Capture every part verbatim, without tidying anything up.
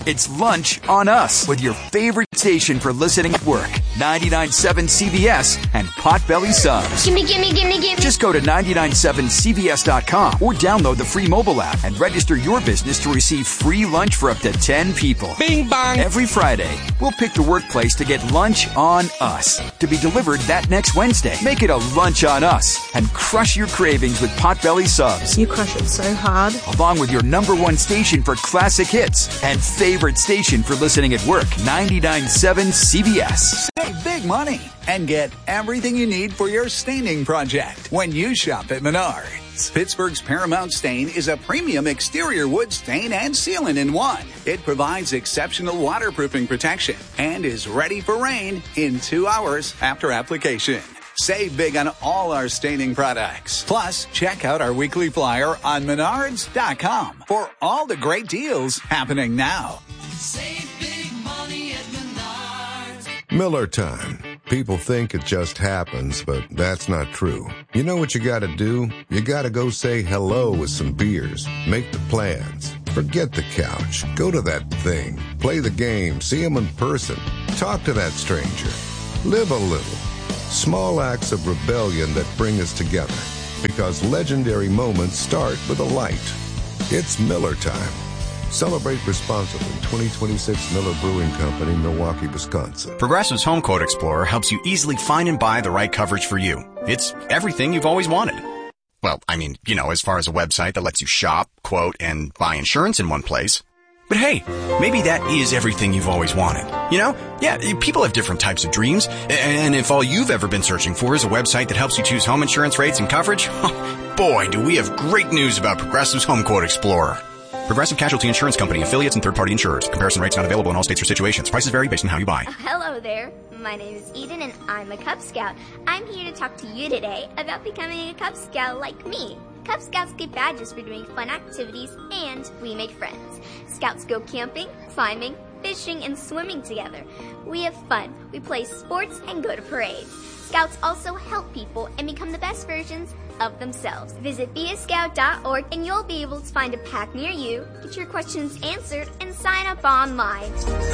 It's Lunch on Us with your favorite station for listening at work. ninety-nine point seven C B S and Potbelly Subs. Gimme, gimme, gimme, gimme. Just go to nine nine seven C B S dot com or download the free mobile app and register your business to receive free lunch for up to ten people. Bing bong. Every Friday, we'll pick the workplace to get Lunch on Us to be delivered that next Wednesday. Make it a Lunch on Us and crush your cravings with Potbelly Subs. You crush it so hard. Along with your number one station for classic hits and favorite station for listening at work, ninety-nine point seven C B S. Save big money and get everything you need for your staining project when you shop at Menards. Pittsburgh's Paramount Stain is a premium exterior wood stain and sealant in one. It provides exceptional waterproofing protection and is ready for rain in two hours after application. Save big on all our staining products. Plus, check out our weekly flyer on menards dot com for all the great deals happening now. Save big money at Menards. Miller time. People think it just happens, but that's not true. You know what you gotta do? You gotta go say hello with some beers. Make the plans. Forget the couch. Go to that thing. Play the game. See them in person. Talk to that stranger. Live a little. Small acts of rebellion that bring us together. Because legendary moments start with a light. It's Miller time. Celebrate responsibly. twenty twenty-six Miller Brewing Company, Milwaukee, Wisconsin. Progressive's Home Quote Explorer helps you easily find and buy the right coverage for you. It's everything you've always wanted. Well, I mean, you know, as far as a website that lets you shop, quote, and buy insurance in one place. But hey, maybe that is everything you've always wanted. You know? Yeah, people have different types of dreams. And if all you've ever been searching for is a website that helps you choose home insurance rates and coverage, boy, do we have great news about Progressive's Home Quote Explorer. Progressive Casualty Insurance Company, affiliates, and third-party insurers. Comparison rates not available in all states or situations. Prices vary based on how you buy. Hello there. My name is Eden and I'm a Cub Scout. I'm here to talk to you today about becoming a Cub Scout like me. Cub Scouts get badges for doing fun activities and we make friends. Scouts go camping, climbing, fishing, and swimming together. We have fun, we play sports, and go to parades. Scouts also help people and become the best versions of themselves. Visit be a scout dot org and you'll be able to find a pack near you, get your questions answered, and sign up online.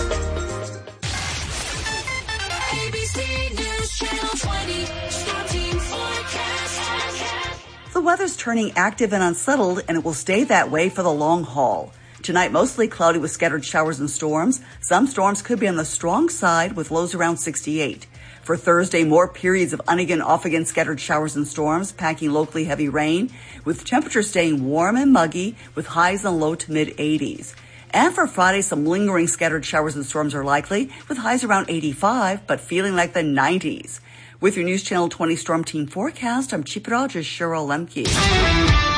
A B C News Channel twenty, Storm Team Forecast. The weather's turning active and unsettled, and it will stay that way for the long haul. Tonight, mostly cloudy with scattered showers and storms. Some storms could be on the strong side with lows around sixty-eight. For Thursday, more periods of on-again, off-again scattered showers and storms, packing locally heavy rain, with temperatures staying warm and muggy with highs in the low to mid-eighties. And for Friday, some lingering scattered showers and storms are likely, with highs around eighty-five, but feeling like the nineties. With your News Channel twenty Storm Team forecast, I'm Chief Meteorologist Cheryl Lemke.